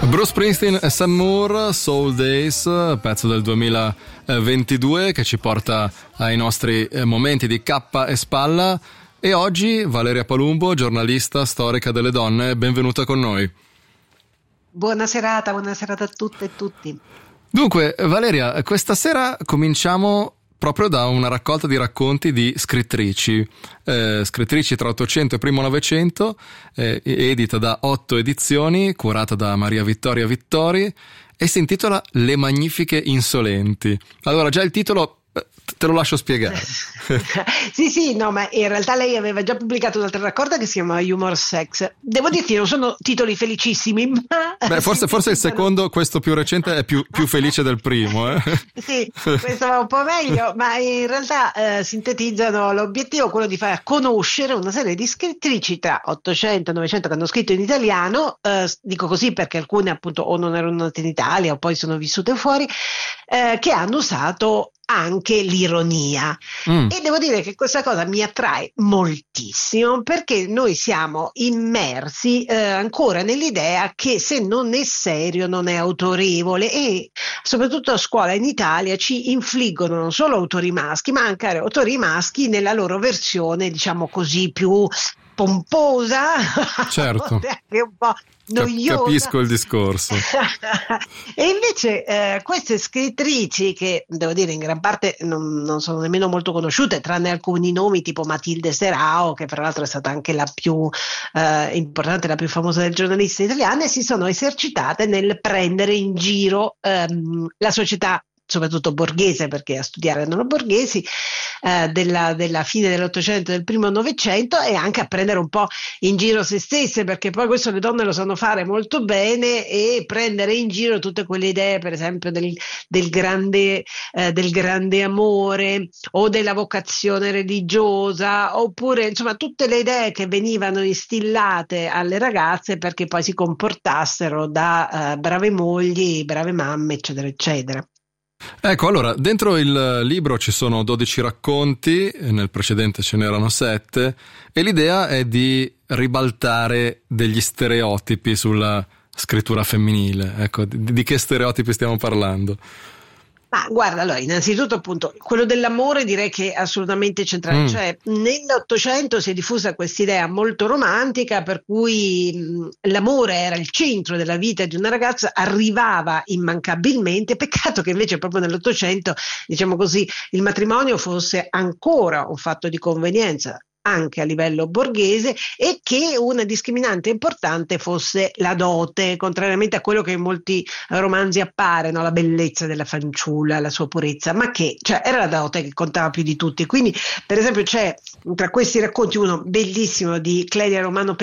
Bruce Springsteen e Sam Moore, Soul Days, pezzo del 2022 che ci porta ai nostri momenti di cappa e spalla. E oggi Valeria Palumbo, giornalista, storica delle donne, benvenuta con noi. Buona serata a tutte e tutti. Dunque, Valeria, questa sera cominciamo proprio da una raccolta di racconti di scrittrici tra 800 e primo Novecento, edita da 8 edizioni, curata da Maria Vittoria Vittori, e si intitola Le Magnifiche Insolenti. Allora, già il titolo te lo lascio spiegare. Sì, no, ma in realtà lei aveva già pubblicato un'altra raccolta che si chiama Humor Sex. Devo dirti, non sono titoli felicissimi, ma... Beh, forse il secondo, questo più recente, è più felice del primo. Sì, questo va un po' meglio, ma in realtà sintetizzano l'obiettivo, quello di far conoscere una serie di scrittrici tra 800 e 900 che hanno scritto in italiano, dico così perché alcune appunto o non erano nate in Italia o poi sono vissute fuori, che hanno usato anche l'ironia. E devo dire che questa cosa mi attrae moltissimo, perché noi siamo immersi ancora nell'idea che se non è serio non è autorevole, e soprattutto a scuola in Italia ci infliggono non solo autori maschi ma anche autori maschi nella loro versione, diciamo così, più pomposa, certo, anche un po' noiosa. Capisco il discorso. E invece queste scrittrici, che devo dire in gran parte non sono nemmeno molto conosciute, tranne alcuni nomi tipo Matilde Serao, che fra l'altro è stata anche la più importante, la più famosa delle giornaliste italiane, si sono esercitate nel prendere in giro la società, soprattutto borghese, perché a studiare erano borghesi, della fine dell'Ottocento e del primo Novecento, e anche a prendere un po' in giro se stesse, perché poi questo le donne lo sanno fare molto bene, e prendere in giro tutte quelle idee, per esempio del grande amore o della vocazione religiosa, oppure insomma tutte le idee che venivano instillate alle ragazze perché poi si comportassero da brave mogli, brave mamme, eccetera eccetera. Ecco, allora, dentro il libro ci sono 12 racconti, nel precedente ce n'erano 7, e l'idea è di ribaltare degli stereotipi sulla scrittura femminile. Ecco, di che stereotipi stiamo parlando? Ma guarda, allora, innanzitutto appunto quello dell'amore direi che è assolutamente centrale, cioè nell'Ottocento si è diffusa quest'idea molto romantica per cui l'amore era il centro della vita di una ragazza, arrivava immancabilmente. Peccato che invece proprio nell'Ottocento, diciamo così, il matrimonio fosse ancora un fatto di convenienza anche a livello borghese, e che una discriminante importante fosse la dote, contrariamente a quello che in molti romanzi appare, no? La bellezza della fanciulla, la sua purezza, ma che era la dote che contava più di tutti. Quindi per esempio c'è tra questi racconti uno bellissimo di Clelia Romano